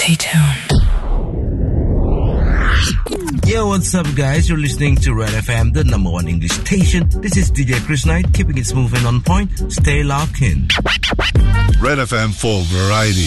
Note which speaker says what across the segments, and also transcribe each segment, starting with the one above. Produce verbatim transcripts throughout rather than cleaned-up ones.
Speaker 1: Stay tuned.
Speaker 2: Yo, what's up, guys? You're listening to Red F M, the number one English station. This is D J Chris Knight, keeping it smooth and on point. Stay locked in.
Speaker 3: Red F M for variety.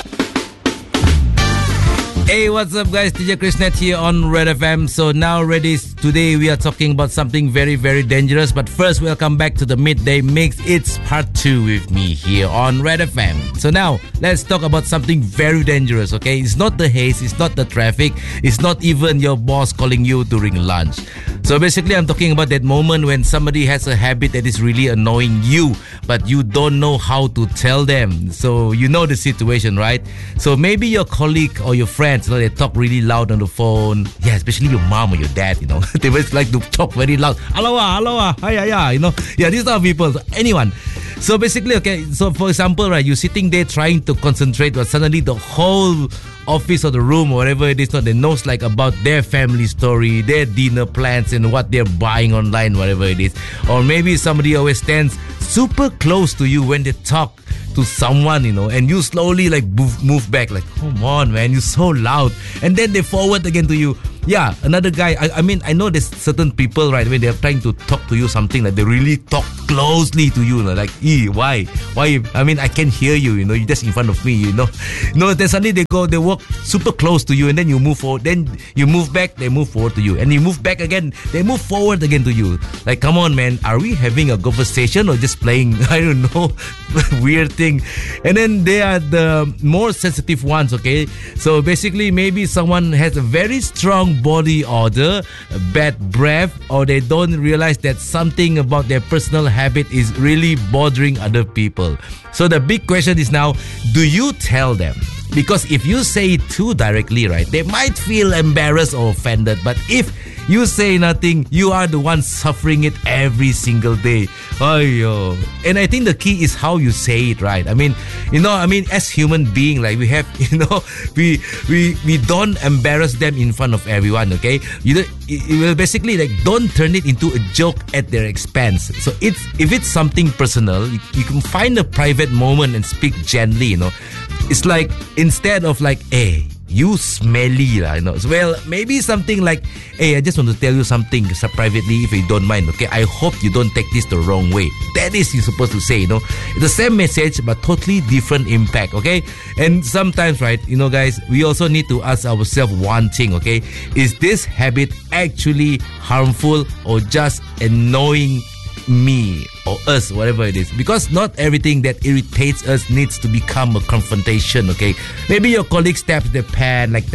Speaker 2: Hey, what's up, guys? D J Chris Knight here on Red F M. So now, ready, today we are talking about something very, very dangerous. But first, welcome back to the Midday Mix. It's part two with me here on Red F M. So now, let's talk about something very dangerous, okay? It's not the haze, it's not the traffic, it's not even your boss calling you during lunch. So basically, I'm talking about that moment when somebody has a habit that is really annoying you, but you don't know how to tell them. So you know the situation, right? So maybe your colleague or your friends, you know, they talk really loud on the phone. Yeah, especially your mom or your dad, you know. They always like to talk very loud. Hello, hello, hi, hi, you know. Yeah, these are people. So anyone. So basically, okay, so for example, right, you're sitting there trying to concentrate, but suddenly the whole office or the room or whatever it is, not they knows like about their family story, their dinner plans and what they're buying online, whatever it is. Or maybe somebody always stands super close to you when they talk to someone, you know, and you slowly like move, move back, like, come on, man, you're so loud. And then they forward again to you. Yeah, another guy, I, I mean, I know there's certain people, right, when they're trying to talk to you something, like they really talk closely to you, like, e, why? Why? I mean, I can hear you, you know, you're just in front of me, you know. No, then suddenly they go, they walk super close to you, and then you move forward, then you move back, they move forward to you, and you move back again, they move forward again to you. Like, come on, man, are we having a conversation or just playing, I don't know, weird thing? And then they are the more sensitive ones, okay? So basically, maybe someone has a very strong body odor, bad breath, or they don't realize that something about their personal habit is really bothering other people. So the big question is now, do you tell them? Because if you say it too directly, right, they might feel embarrassed or offended. But if you say nothing, you are the one suffering it every single day. Ayo. And I think the key is how you say it, right? I mean, you know, I mean, as human being, like we have, you know, we we we don't embarrass them in front of everyone, okay? You don't, you will basically like don't turn it into a joke at their expense. So it's if it's something personal, you, you can find a private moment and speak gently, you know. It's like instead of like, hey, you smelly, lah, you know. So, well, maybe something like, hey, I just want to tell you something so privately if you don't mind, okay? I hope you don't take this the wrong way. That is you're supposed to say, you know. It's the same message but totally different impact, okay? And sometimes, right, you know, guys, we also need to ask ourselves one thing, okay? Is this habit actually harmful or just annoying me or us, whatever it is? Because not everything that irritates us needs to become a confrontation, okay? Maybe your colleague stabs their pen like,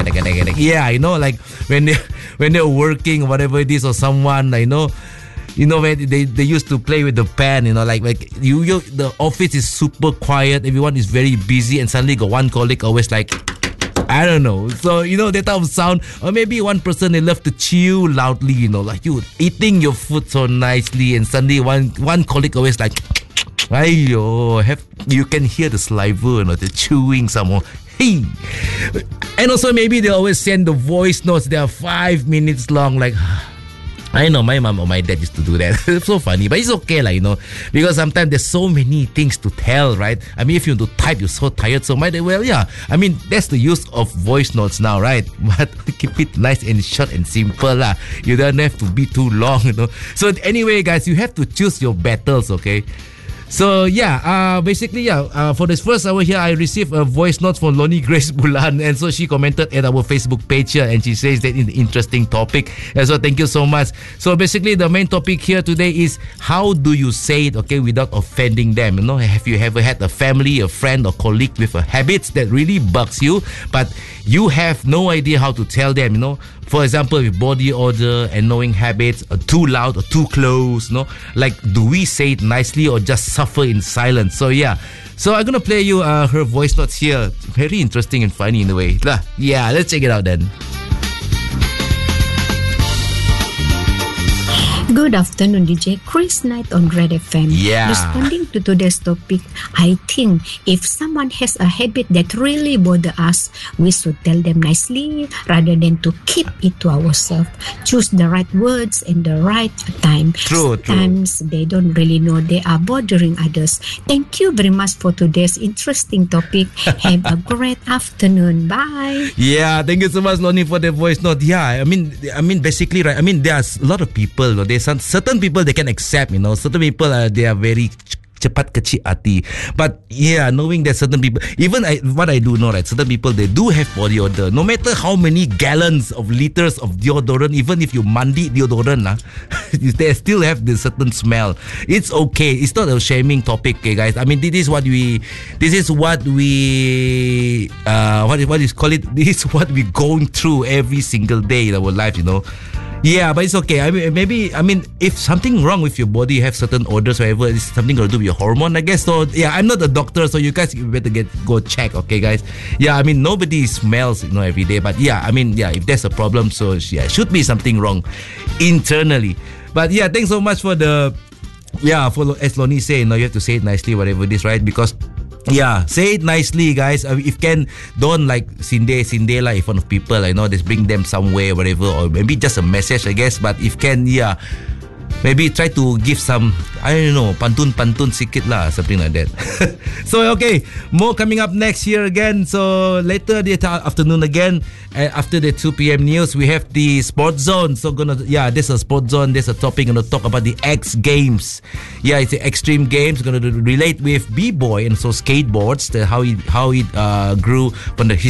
Speaker 2: yeah, you know, like when they when they're working, whatever it is, or someone, you know, you know, when they, they used to play with the pen, you know, like like you, you the office is super quiet, everyone is very busy, and suddenly got one colleague always like, I don't know. So, you know, that type of sound. Or maybe one person, they love to chew loudly, you know, like you eating your food so nicely, and suddenly one one colleague always like, ayo, have, you can hear the saliva, you know, the chewing somehow. Hey. And also maybe they always send the voice notes. They are five minutes long, like, I know my mom or my dad used to do that. It's so funny, but it's okay, like, you know, because sometimes there's so many things to tell, right? I mean, if you want to type, you're so tired, so might as well, yeah. I mean, that's the use of voice notes now, right? But keep it nice and short and simple, lah. You don't have to be too long, you know. So anyway, guys, you have to choose your battles, okay? So yeah, uh, basically yeah, uh, for this first hour here, I received a voice note from Lonnie Grace Bulan, and so she commented at our Facebook page here, and she says that it's an interesting topic, and so thank you so much. So basically the main topic here today is how do you say it, okay, without offending them, you know? Have you ever had a family, a friend or colleague with a habit that really bugs you, but you have no idea how to tell them, you know? For example, with body odor, annoying habits, or too loud or too close, no? Like, do we say it nicely or just suffer in silence? So yeah, so I'm gonna play you uh, her voice notes here. Very interesting and funny in a way. Yeah, let's check it out then.
Speaker 1: Good afternoon, D J Chris Knight on Red F M.
Speaker 2: Yeah.
Speaker 1: Responding to today's topic, I think if someone has a habit that really bother us, we should tell them nicely rather than to keep it to ourselves. Choose the right words and the right time.
Speaker 2: True, true.
Speaker 1: Sometimes they don't really know they are bothering others. Thank you very much for today's interesting topic. Have a great afternoon. Bye.
Speaker 2: Yeah, thank you so much, Lonnie, for the voice note. Yeah, I mean, I mean, basically, right? I mean, there's a lot of people. You know, there's some, certain people they can accept. You know, certain people uh, they are very cepat kecil hati. But yeah, knowing that certain people, even I, what I do know, right? Certain people they do have body odor. No matter how many gallons of liters of deodorant, even if you mandi deodorant, lah, they still have this certain smell. It's okay. It's not a shaming topic, okay, guys. I mean, this is what we, this is what we, uh, what what is call it? This is what we going through every single day in our life, you know. Yeah, but it's okay. I mean, maybe, I mean, if something wrong with your body, you have certain odors, whatever, it's something got to do with your hormone, I guess. So, yeah, I'm not a doctor, so you guys better get go check, okay, guys? Yeah, I mean, nobody smells, you know, every day. But yeah, I mean, yeah, if there's a problem, so yeah, should be something wrong internally. But yeah, thanks so much for the, yeah, for, as Lonnie said, you know, you have to say it nicely, whatever it is, right? Because yeah, say it nicely, guys. Uh, if can, don't like sinde sinde lah in front of people. I know, just bring them somewhere, whatever, or maybe just a message, I guess. But if can, yeah, maybe try to give some, I don't know, pantun pantun sikit lah, something like that. So okay, more coming up next here again. So later the afternoon again, uh, after the two p.m. news, we have the Sports Zone. So gonna, yeah, there's a Sports Zone. There's a topic gonna talk about the X Games. Yeah, it's the extreme games. Gonna relate with b-boy and so skateboards, the, how it how it uh, grew from the